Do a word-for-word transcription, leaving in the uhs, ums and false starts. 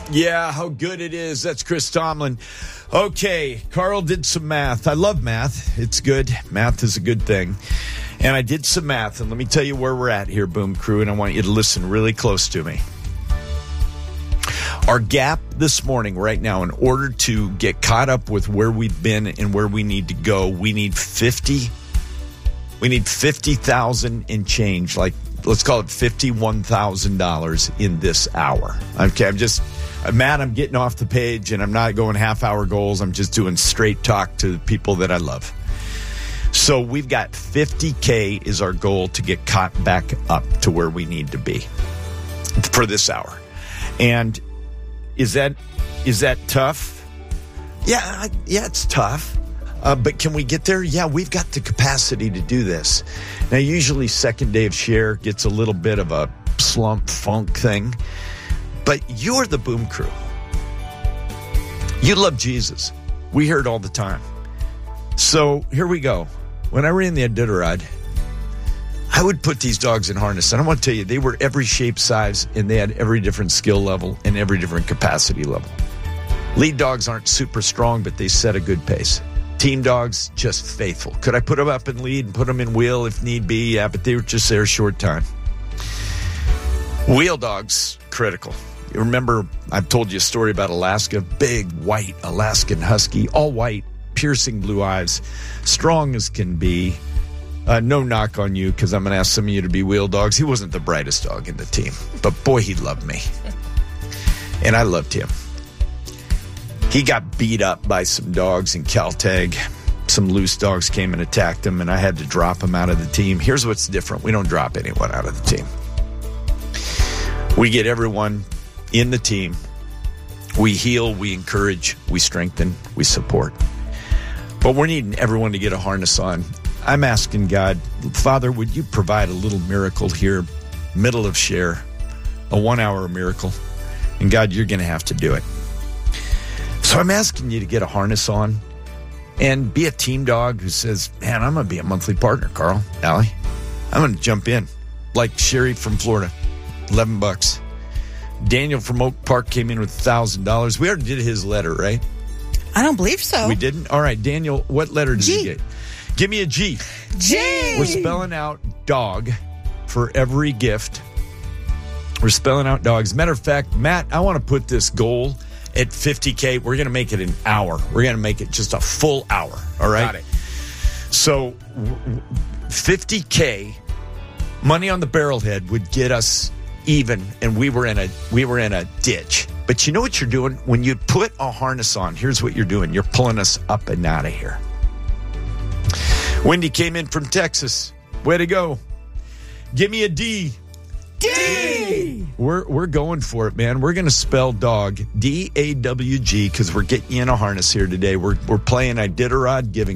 Yeah, how good it is. That's Chris Tomlin. Okay, Carl did some math. I love math. It's good. Math is a good thing. And I did some math, and let me tell you where we're at here, Boom Crew, and I want you to listen really close to me. Our gap this morning, right now, in order to get caught up with where we've been and where we need to go, we need fifty. We need fifty thousand and change, like let's call it fifty-one thousand dollars in this hour. Okay, I'm just, Matt, I'm getting off the page, and I'm not going half-hour goals. I'm just doing straight talk to the people that I love. So we've got fifty K is our goal to get caught back up to where we need to be for this hour. And is that is that tough? Yeah, yeah, it's tough. Uh, but can we get there? Yeah, we've got the capacity to do this. Now, usually second day of share gets a little bit of a slump funk thing. But you're the Boom Crew. You love Jesus. We hear it all the time. So here we go. When I ran the Iditarod, I would put these dogs in harness. And I want to tell you, they were every shape, size, and they had every different skill level and every different capacity level. Lead dogs aren't super strong, but they set a good pace. Team dogs, just faithful. Could I put them up in lead and put them in wheel if need be? Yeah, but they were just there a short time. Wheel dogs, critical. You remember, I've told you a story about Alaska. Big, white Alaskan husky, all white, piercing blue eyes, strong as can be. Uh, no knock on you, because I'm going to ask some of you to be wheel dogs. He wasn't the brightest dog in the team, but boy, he loved me. And I loved him. He got beat up by some dogs in Caltag. Some loose dogs came and attacked him, and I had to drop him out of the team. Here's what's different. We don't drop anyone out of the team. We get everyone in the team. We heal, we encourage, we strengthen, we support. But we're needing everyone to get a harness on. I'm asking God, Father, would you provide a little miracle here, middle of share, a one-hour miracle? And God, you're going to have to do it. So I'm asking you to get a harness on and be a team dog who says, man, I'm going to be a monthly partner, Carl, Allie. I'm going to jump in. Like Sherry from Florida, eleven bucks. Daniel from Oak Park came in with one thousand dollars. We already did his letter, right? I don't believe so. We didn't? All right, Daniel, what letter did G. you get? Give me a G. G. We're spelling out dog for every gift. We're spelling out dogs. Matter of fact, Matt, I want to put this goal at fifty K. We're going to make it an hour. We're going to make it just a full hour. All right? Got it. So fifty K, money on the barrelhead would get us even, and we were in a we were in a ditch. But you know what you're doing? When you put a harness on, here's what you're doing. You're pulling us up and out of here. Wendy came in from Texas. Way to go. Give me a D. D. We're we're going for it, man. We're going to spell dog D A W G because we're getting you in a harness here today. We're we're playing Iditarod, giving